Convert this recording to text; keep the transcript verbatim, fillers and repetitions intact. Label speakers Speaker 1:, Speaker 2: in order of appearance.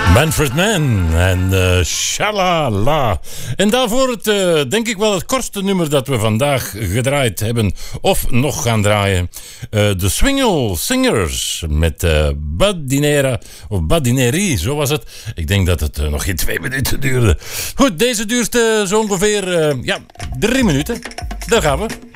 Speaker 1: Manfred Mann en uh, Shalala. En daarvoor het, uh, denk ik wel het kortste nummer dat we vandaag gedraaid hebben. Of nog gaan draaien. Uh, de Swingle Singers met uh, Badinera. Of Badinerie, zo was het. Ik denk dat het uh, nog geen twee minuten duurde. Goed, deze duurt uh, zo ongeveer uh, ja, drie minuten. Daar gaan we.